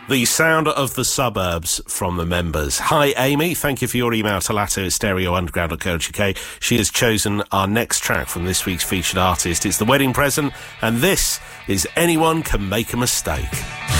The sound of the suburbs from the members. Hi, Amy. Thank you for your email to lato@stereounderground.co.uk. She has chosen our next track from this week's featured artist. It's The Wedding Present, and this is Anyone Can Make a Mistake.